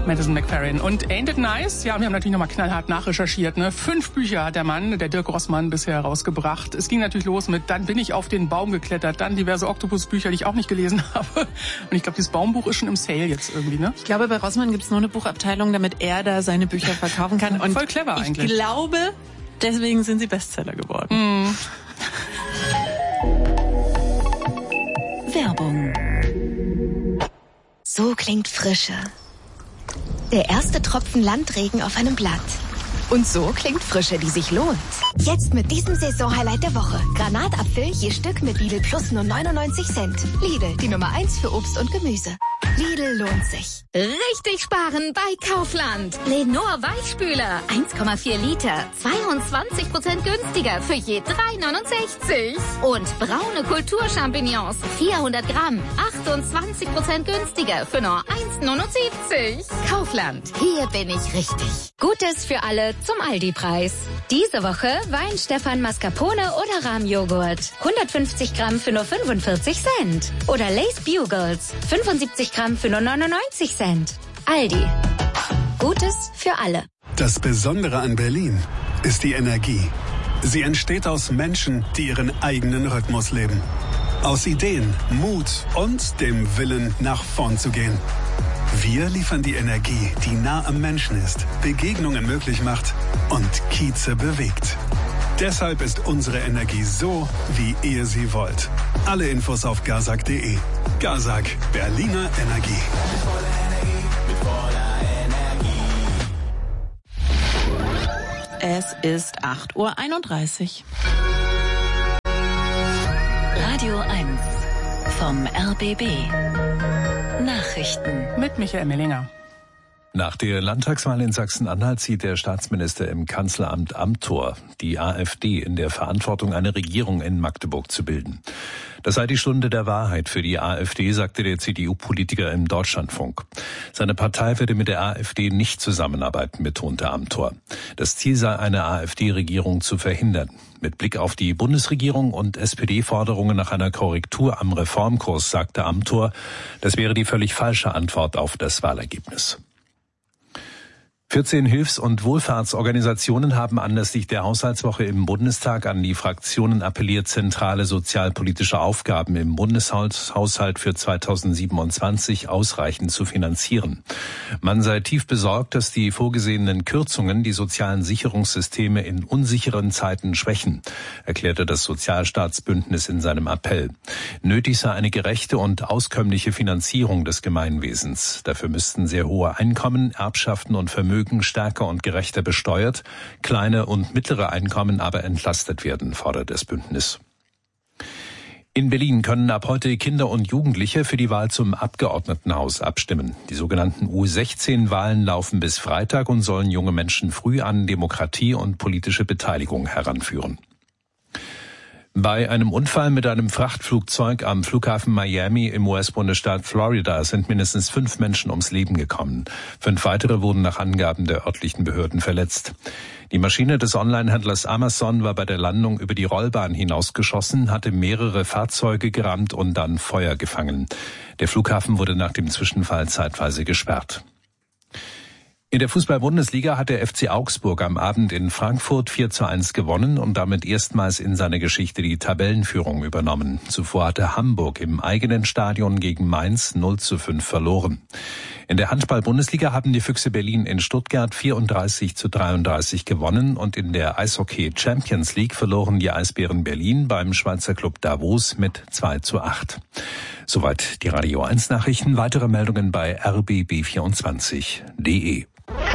Madison McFerrin. Und Ain't It Nice? Ja, wir haben natürlich nochmal knallhart nachrecherchiert. 5 Bücher hat der Mann, der Dirk Rossmann, bisher rausgebracht. Es ging natürlich los mit Dann bin ich auf den Baum geklettert, dann diverse Oktopus-Bücher, die ich auch nicht gelesen habe. Und ich glaube, dieses Baumbuch ist schon im Sale jetzt irgendwie, ne? Ich glaube, bei Rossmann gibt es nur eine Buchabteilung, damit er da seine Bücher verkaufen kann. Und voll clever eigentlich. Ich glaube, deswegen sind sie Bestseller geworden. Werbung. So klingt Frische. Der erste Tropfen Landregen auf einem Blatt. Und so klingt Frische, die sich lohnt. Jetzt mit diesem Saisonhighlight der Woche. Granatapfel je Stück mit Lidl Plus nur 99 Cent. Lidl, die Nummer 1 für Obst und Gemüse. Lidl lohnt sich. Richtig sparen bei Kaufland. Lenor Weichspüler, 1,4 Liter, 22% günstiger für je 3,69. Und braune Kulturchampignons, 400 Gramm, 28% günstiger für nur 1,79. Kaufland, hier bin ich richtig. Gutes für alle zum Aldi-Preis. Diese Woche Wein Stefan Mascarpone oder Rahmjoghurt. 150 Gramm für nur 45 Cent. Oder Lace Bugles, 75 Gramm für nur 99 Cent. Aldi. Gutes für alle. Das Besondere an Berlin ist die Energie. Sie entsteht aus Menschen, die ihren eigenen Rhythmus leben. Aus Ideen, Mut und dem Willen, nach vorn zu gehen. Wir liefern die Energie, die nah am Menschen ist, Begegnungen möglich macht und Kieze bewegt. Deshalb ist unsere Energie so, wie ihr sie wollt. Alle Infos auf gazak.de. Gazak, Berliner Energie. Es ist 8:31 Uhr. Radio 1 vom RBB. Nachrichten Mit Michael Mellinger. Nach der Landtagswahl in Sachsen-Anhalt sieht der Staatsminister im Kanzleramt Amthor die AfD in der Verantwortung, eine Regierung in Magdeburg zu bilden. Das sei die Stunde der Wahrheit für die AfD, sagte der CDU-Politiker im Deutschlandfunk. Seine Partei werde mit der AfD nicht zusammenarbeiten, betonte Amthor. Das Ziel sei, eine AfD-Regierung zu verhindern. Mit Blick auf die Bundesregierung und SPD-Forderungen nach einer Korrektur am Reformkurs, sagte Amthor, das wäre die völlig falsche Antwort auf das Wahlergebnis. 14 Hilfs- und Wohlfahrtsorganisationen haben anlässlich der Haushaltswoche im Bundestag an die Fraktionen appelliert, zentrale sozialpolitische Aufgaben im Bundeshaushalt für 2027 ausreichend zu finanzieren. Man sei tief besorgt, dass die vorgesehenen Kürzungen die sozialen Sicherungssysteme in unsicheren Zeiten schwächen, erklärte das Sozialstaatsbündnis in seinem Appell. Nötig sei eine gerechte und auskömmliche Finanzierung des Gemeinwesens. Dafür müssten sehr hohe Einkommen, Erbschaften und Vermögen stärker und gerechter besteuert, kleine und mittlere Einkommen aber entlastet werden, fordert das Bündnis. In Berlin können ab heute Kinder und Jugendliche für die Wahl zum Abgeordnetenhaus abstimmen. Die sogenannten U16-Wahlen laufen bis Freitag und sollen junge Menschen früh an Demokratie und politische Beteiligung heranführen. Bei einem Unfall mit einem Frachtflugzeug am Flughafen Miami im US-Bundesstaat Florida sind mindestens 5 Menschen ums Leben gekommen. 5 weitere wurden nach Angaben der örtlichen Behörden verletzt. Die Maschine des Onlinehändlers Amazon war bei der Landung über die Rollbahn hinausgeschossen, hatte mehrere Fahrzeuge gerammt und dann Feuer gefangen. Der Flughafen wurde nach dem Zwischenfall zeitweise gesperrt. In der Fußball-Bundesliga hat der FC Augsburg am Abend in Frankfurt 4:1 gewonnen und damit erstmals in seiner Geschichte die Tabellenführung übernommen. Zuvor hatte Hamburg im eigenen Stadion gegen Mainz 0:5 verloren. In der Handball-Bundesliga haben die Füchse Berlin in Stuttgart 34:33 gewonnen und in der Eishockey Champions League verloren die Eisbären Berlin beim Schweizer Club Davos mit 2:8. Soweit die Radio 1 Nachrichten. Weitere Meldungen bei rbb24.de.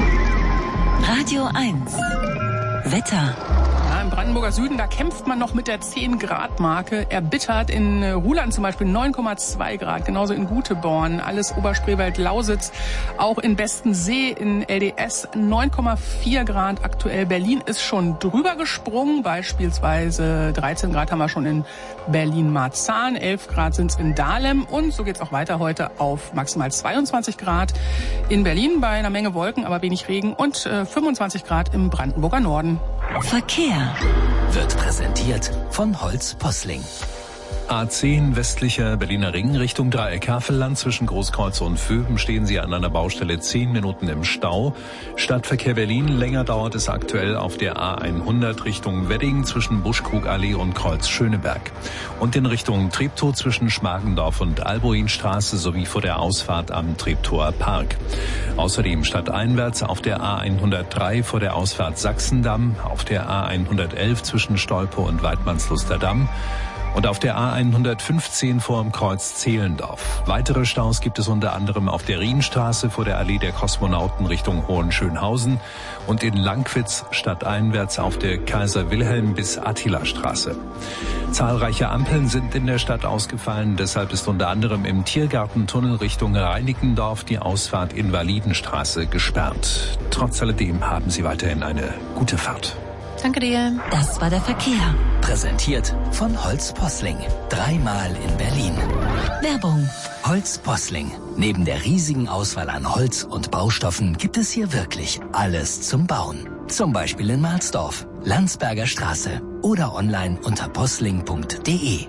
Radio 1 Wetter. Ja, im Brandenburger Süden, da kämpft man noch mit der 10-Grad-Marke. Erbittert in Ruhland zum Beispiel 9,2 Grad, genauso in Guteborn, alles Oberspreewald, Lausitz, auch in Bestensee, in LDS 9,4 Grad aktuell. Berlin ist schon drüber gesprungen, beispielsweise 13 Grad haben wir schon in Berlin-Marzahn, 11 Grad sind es in Dahlem und so geht's auch weiter heute auf maximal 22 Grad in Berlin bei einer Menge Wolken, aber wenig Regen und 25 Grad im Brandenburger Norden. Verkehr wird präsentiert von Holz Posling. A10 westlicher Berliner Ring Richtung Dreieck Havelland. Zwischen Großkreuz und Vöben stehen Sie an einer Baustelle 10 Minuten im Stau. Stadtverkehr Berlin, länger dauert es aktuell auf der A100 Richtung Wedding zwischen Buschkrugallee und Kreuz Schöneberg. Und in Richtung Treptow zwischen Schmargendorf und Albuinstraße sowie vor der Ausfahrt am Treptower Park. Außerdem stadteinwärts auf der A103 vor der Ausfahrt Sachsendamm, auf der A111 zwischen Stolpe und Weidmannslusterdamm und auf der A115 vor dem Kreuz Zehlendorf. Weitere Staus gibt es unter anderem auf der Rienstraße vor der Allee der Kosmonauten Richtung Hohenschönhausen und in Langwitz stadteinwärts auf der Kaiser-Wilhelm- bis Attila-Straße. Zahlreiche Ampeln sind in der Stadt ausgefallen, deshalb ist unter anderem im Tiergartentunnel Richtung Reinickendorf die Ausfahrt Invalidenstraße gesperrt. Trotz alledem haben Sie weiterhin eine gute Fahrt. Danke dir. Das war der Verkehr. Präsentiert von Holz Posling. 3-mal in Berlin. Werbung. Holz Posling. Neben der riesigen Auswahl an Holz und Baustoffen gibt es hier wirklich alles zum Bauen. Zum Beispiel in Marsdorf, Landsberger Straße oder online unter posling.de.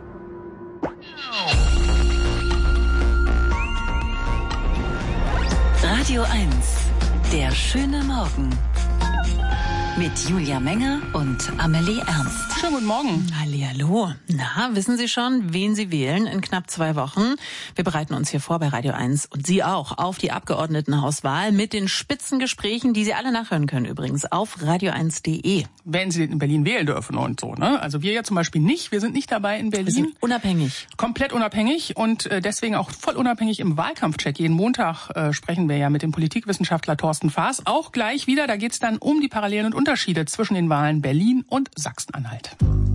Radio 1. Der schöne Morgen. Mit Julia Menger und Amelie Ernst. Schönen guten Morgen. Hallihallo. Na, wissen Sie schon, wen Sie wählen in knapp 2 Wochen? Wir bereiten uns hier vor bei Radio 1 und Sie auch auf die Abgeordnetenhauswahl mit den Spitzengesprächen, die Sie alle nachhören können übrigens auf radio1.de. Wenn Sie in Berlin wählen dürfen und so, ne? Also wir ja zum Beispiel nicht. Wir sind nicht dabei in Berlin. Wir sind unabhängig. Komplett unabhängig und deswegen auch voll unabhängig im Wahlkampfcheck. Jeden Montag sprechen wir ja mit dem Politikwissenschaftler Thorsten Faas. Auch gleich wieder, da geht's dann um die Parallelen und Unterschiede zwischen den Wahlen Berlin und Sachsen-Anhalt.